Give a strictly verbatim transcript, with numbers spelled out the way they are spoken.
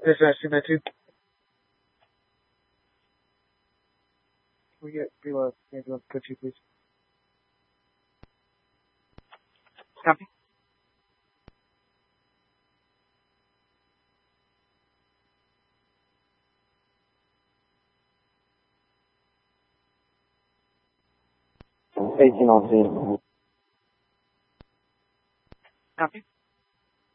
Yes, I've seen that too. We get below. Yeah, do put you, please. Copy. eighteen on scene. Copy.